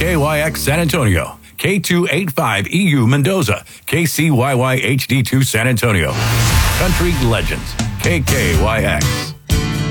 KKYX San Antonio, K285EU Mendoza, KCYY HD2 San Antonio. Country Legends, KKYX.